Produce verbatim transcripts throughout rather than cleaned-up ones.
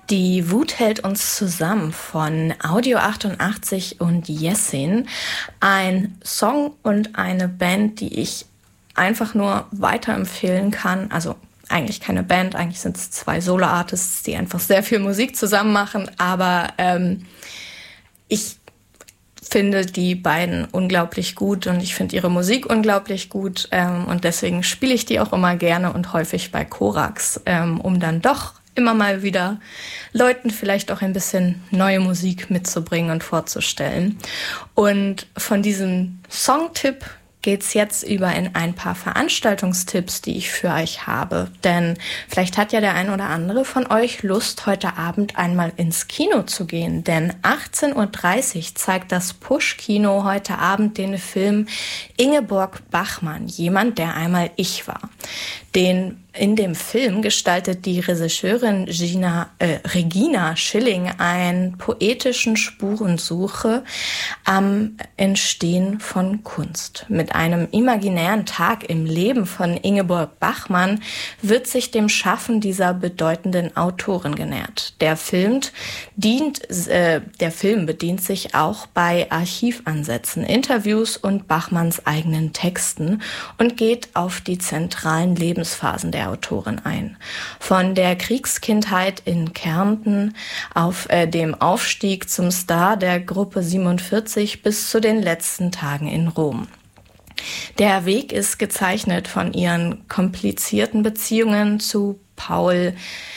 Die Wut hält uns zusammen von Audio achtundachtzig und Jessin. Ein Song und eine Band, die ich einfach nur weiterempfehlen kann. Also eigentlich keine Band, eigentlich sind es zwei Solo-Artists, die einfach sehr viel Musik zusammen machen. Aber ähm, ich finde die beiden unglaublich gut und ich finde ihre Musik unglaublich gut. Ähm, und deswegen spiele ich die auch immer gerne und häufig bei Korax, ähm, um dann doch immer mal wieder Leuten vielleicht auch ein bisschen neue Musik mitzubringen und vorzustellen. Und von diesem Songtipp geht's jetzt über in ein paar Veranstaltungstipps, die ich für euch habe. Denn vielleicht hat ja der ein oder andere von euch Lust, heute Abend einmal ins Kino zu gehen. Denn achtzehn Uhr dreißig zeigt das Push-Kino heute Abend den Film Ingeborg Bachmann, jemand, der einmal ich war. Den in dem Film gestaltet die Regisseurin Gina, äh, Regina Schilling einen poetischen Spurensuche am Entstehen von Kunst. Mit einem imaginären Tag im Leben von Ingeborg Bachmann wird sich dem Schaffen dieser bedeutenden Autorin genähert. Der Film dient, äh, der Film bedient sich auch bei Archivansätzen, Interviews und Bachmanns eigenen Texten und geht auf die zentralen Lebensphasen der Autorin ein. Von der Kriegskindheit in Kärnten auf äh, dem Aufstieg zum Star der Gruppe siebenundvierzig bis zu den letzten Tagen in Rom. Der Weg ist gezeichnet von ihren komplizierten Beziehungen zu Paul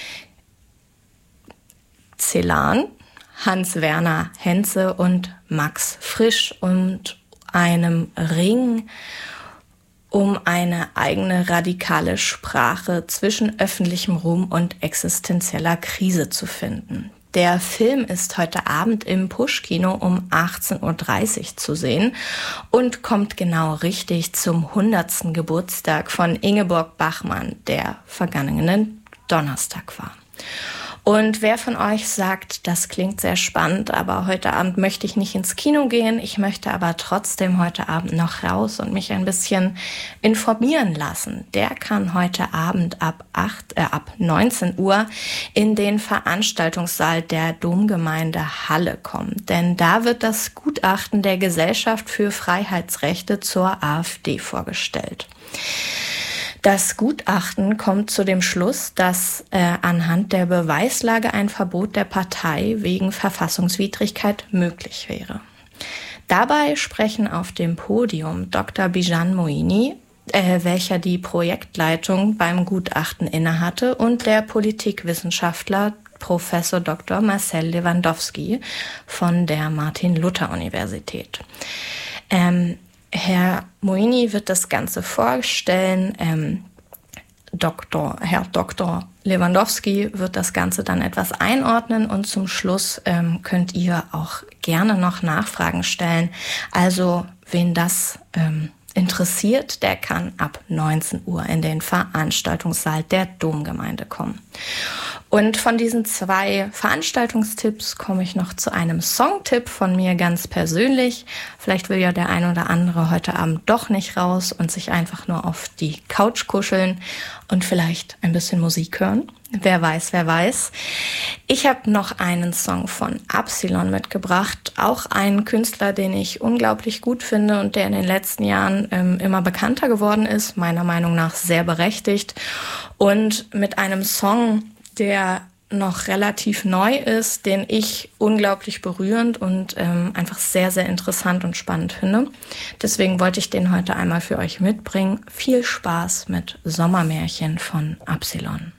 Celan, Hans-Werner Henze und Max Frisch und einem Ring um eine eigene radikale Sprache zwischen öffentlichem Ruhm und existenzieller Krise zu finden. Der Film ist heute Abend im Push-Kino um achtzehn Uhr dreißig zu sehen und kommt genau richtig zum hundertsten Geburtstag von Ingeborg Bachmann, der vergangenen Donnerstag war. Und wer von euch sagt, das klingt sehr spannend, aber heute Abend möchte ich nicht ins Kino gehen, ich möchte aber trotzdem heute Abend noch raus und mich ein bisschen informieren lassen, der kann heute Abend ab acht, äh, ab neunzehn Uhr in den Veranstaltungssaal der Domgemeinde Halle kommen. Denn da wird das Gutachten der Gesellschaft für Freiheitsrechte zur AfD vorgestellt. Das Gutachten kommt zu dem Schluss, dass äh, anhand der Beweislage ein Verbot der Partei wegen Verfassungswidrigkeit möglich wäre. Dabei sprechen auf dem Podium Doktor Bijan Moini, äh, welcher die Projektleitung beim Gutachten innehatte, und der Politikwissenschaftler Professor Doktor Marcel Lewandowski von der Martin-Luther-Universität. Ähm, Herr Moini wird das Ganze vorstellen. Ähm, Doktor, Herr Doktor Lewandowski wird das Ganze dann etwas einordnen und zum Schluss ähm, könnt ihr auch gerne noch Nachfragen stellen. Also wen das ähm, interessiert, der kann ab neunzehn Uhr in den Veranstaltungssaal der Domgemeinde kommen. Und von diesen zwei Veranstaltungstipps komme ich noch zu einem Songtipp von mir ganz persönlich. Vielleicht will ja der ein oder andere heute Abend doch nicht raus und sich einfach nur auf die Couch kuscheln und vielleicht ein bisschen Musik hören. Wer weiß, wer weiß. Ich habe noch einen Song von Absilon mitgebracht. Auch ein Künstler, den ich unglaublich gut finde und der in den letzten Jahren ähm, immer bekannter geworden ist. Meiner Meinung nach sehr berechtigt. Und mit einem Song, der noch relativ neu ist, den ich unglaublich berührend und ähm, einfach sehr, sehr interessant und spannend finde. Deswegen wollte ich den heute einmal für euch mitbringen. Viel Spaß mit Sommermärchen von Absilon.